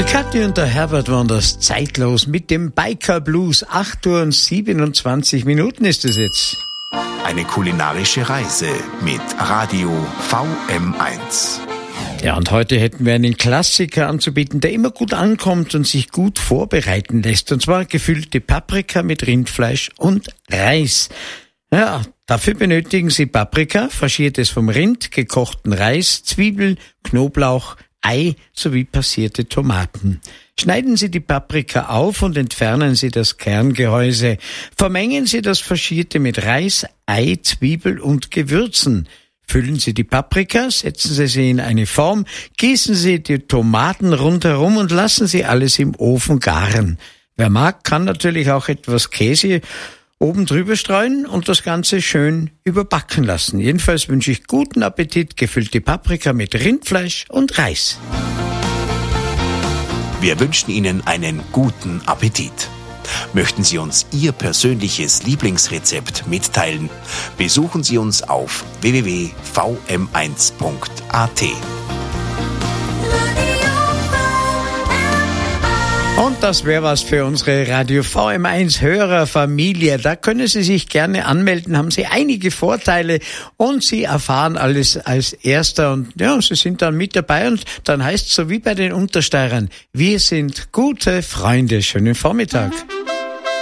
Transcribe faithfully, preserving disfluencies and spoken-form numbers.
Kathi und der Herbert waren das zeitlos mit dem Biker Blues. acht Uhr und siebenundzwanzig Minuten ist es jetzt. Eine kulinarische Reise mit Radio V M eins. Ja, und heute hätten wir einen Klassiker anzubieten, der immer gut ankommt und sich gut vorbereiten lässt. Und zwar gefüllte Paprika mit Rindfleisch und Reis. Ja, dafür benötigen Sie Paprika, faschiertes vom Rind, gekochten Reis, Zwiebel, Knoblauch, Ei sowie passierte Tomaten. Schneiden Sie die Paprika auf und entfernen Sie das Kerngehäuse. Vermengen Sie das Faschierte mit Reis, Ei, Zwiebel und Gewürzen. Füllen Sie die Paprika, setzen Sie sie in eine Form, gießen Sie die Tomaten rundherum und lassen Sie alles im Ofen garen. Wer mag, kann natürlich auch etwas Käse oben drüber streuen und das Ganze schön überbacken lassen. Jedenfalls wünsche ich guten Appetit, gefüllte Paprika mit Rindfleisch und Reis. Wir wünschen Ihnen einen guten Appetit. Möchten Sie uns Ihr persönliches Lieblingsrezept mitteilen? Besuchen Sie uns auf w w w punkt v m eins punkt a t. Und das wäre was für unsere Radio V M eins Hörerfamilie. Da können Sie sich gerne anmelden, haben Sie einige Vorteile und Sie erfahren alles als Erster. Und ja, Sie sind dann mit dabei und dann heißt es so wie bei den Untersteirern, wir sind gute Freunde. Schönen Vormittag.